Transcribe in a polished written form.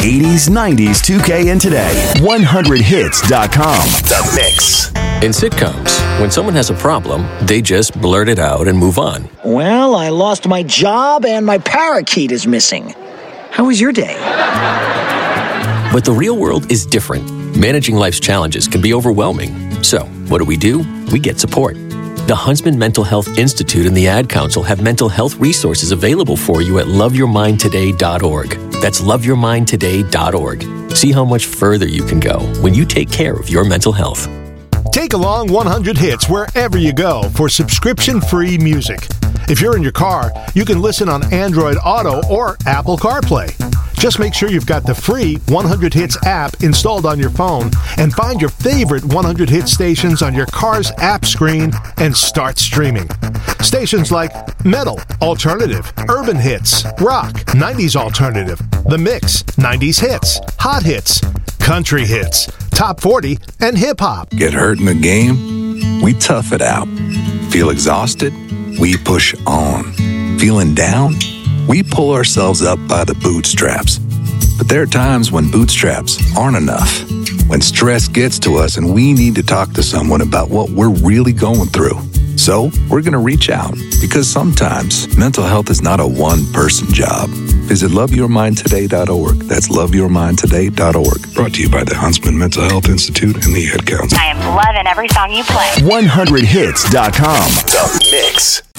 80s, 90s, 2K, and today. 100hits.com. The Mix. In sitcoms, when someone has a problem, they just blurt it out and move on. Well, I lost my job and my parakeet is missing. How was your day? But the real world is different. Managing life's challenges can be overwhelming. So, what do? We get support. The Huntsman Mental Health Institute and the Ad Council have mental health resources available for you at loveyourmindtoday.org. That's loveyourmindtoday.org. See how much further you can go when you take care of your mental health. Take along 100 Hits wherever you go for subscription-free music. If you're in your car, you can listen on Android Auto or Apple CarPlay. Just make sure you've got the free 100 Hits app installed on your phone and find your favorite 100 Hits stations on your car's app screen and start streaming. Stations like Metal, Alternative, Urban Hits, Rock, 90s Alternative, The Mix, 90s Hits, Hot Hits, Country Hits, Top 40, and Hip Hop. Get hurt in the game? We tough it out. Feel exhausted? We push on. Feeling down? We pull ourselves up by the bootstraps. But there are times when bootstraps aren't enough. When stress gets to us and we need to talk to someone about what we're really going through. So we're going to reach out because sometimes mental health is not a one-person job. Visit loveyourmindtoday.org. That's loveyourmindtoday.org. Brought to you by the Huntsman Mental Health Institute and the Ad Council. I am loving every song you play. 100hits.com. The Mix.